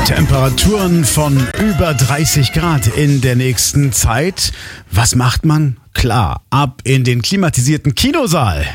Temperaturen von über 30 Grad in der nächsten Zeit. Was macht man? Klar, ab in den klimatisierten Kinosaal.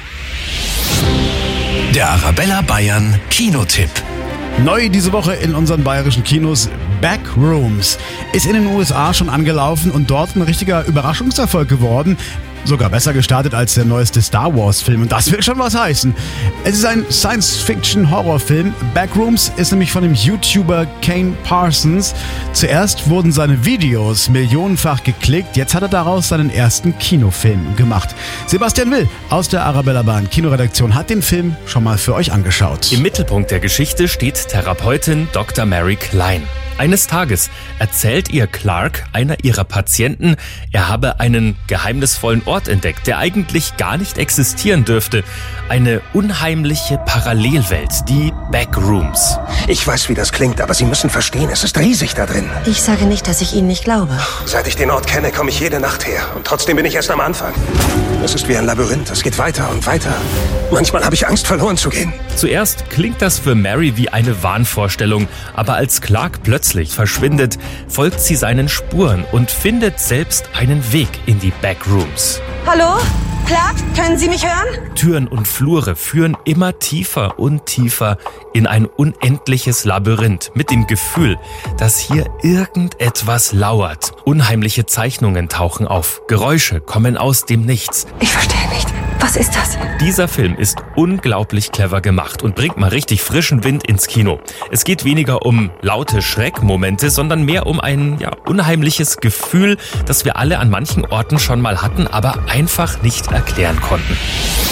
Der Arabella Bayern Kinotipp. Neu diese Woche in unseren bayerischen Kinos Backrooms. Ist in den USA schon angelaufen und dort ein richtiger Überraschungserfolg geworden. Sogar besser gestartet als der neueste Star Wars Film. Und das will schon was heißen. Es ist ein Science-Fiction-Horrorfilm. Backrooms ist nämlich von dem YouTuber Kane Parsons. Zuerst wurden seine Videos millionenfach geklickt. Jetzt hat er daraus seinen ersten Kinofilm gemacht. Sebastian Will aus der Arabella Bayern Kinoredaktion hat den Film schon mal für euch angeschaut. Im Mittelpunkt der Geschichte steht Therapeutin Dr. Mary Klein. Eines Tages erzählt ihr Clark, einer ihrer Patienten, er habe einen geheimnisvollen Ort entdeckt, der eigentlich gar nicht existieren dürfte. Eine unheimliche Parallelwelt, die Backrooms. Ich weiß, wie das klingt, aber Sie müssen verstehen, es ist riesig da drin. Ich sage nicht, dass ich Ihnen nicht glaube. Seit ich den Ort kenne, komme ich jede Nacht her. Und trotzdem bin ich erst am Anfang. Es ist wie ein Labyrinth, es geht weiter und weiter. Manchmal habe ich Angst, verloren zu gehen. Zuerst klingt das für Mary wie eine Wahnvorstellung, aber als Clark plötzlich verschwindet, folgt sie seinen Spuren und findet selbst einen Weg in die Backrooms. Hallo? Clark, können Sie mich hören? Türen und Flure führen immer tiefer und tiefer in ein unendliches Labyrinth mit dem Gefühl, dass hier irgendetwas lauert. Unheimliche Zeichnungen tauchen auf, Geräusche kommen aus dem Nichts. Ich verstehe nicht. Was ist das? Dieser Film ist unglaublich clever gemacht und bringt mal richtig frischen Wind ins Kino. Es geht weniger um laute Schreckmomente, sondern mehr um ein unheimliches Gefühl, das wir alle an manchen Orten schon mal hatten, aber einfach nicht erklären konnten.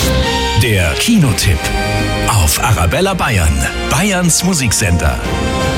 Der Kinotipp auf Arabella Bayern, Bayerns Musiksender.